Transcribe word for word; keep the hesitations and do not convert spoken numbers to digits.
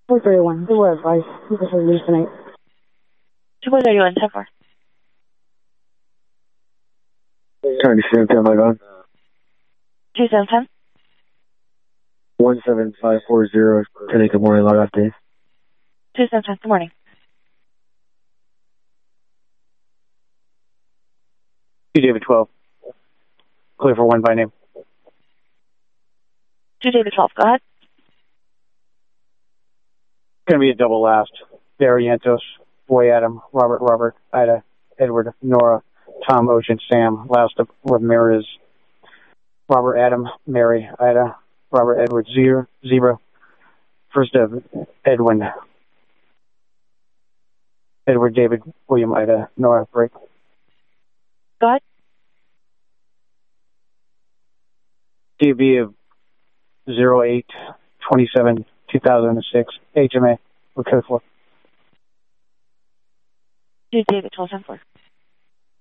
four thirty-one. They were advised. This is released tonight. two four thirty-one, ten four. Trying to see if my gun. two seven ten. one seven five four zero. Can I good morning, log off days. two seven ten, good morning. two David twelve. Clear for one by name. two David twelve, go ahead. Going to be a double last. Barrientos, Boy Adam, Robert, Robert, Ida, Edward, Nora, Tom, Ocean, Sam. Last of Ramirez, Robert, Adam, Mary, Ida, Robert, Edward, Zero, Zebra. First of Edwin, Edward, David, William, Ida, Nora, Break. Go ahead. D B of zero eight twenty-seven two thousand six, H M A, with code four. two David twelve, ten four.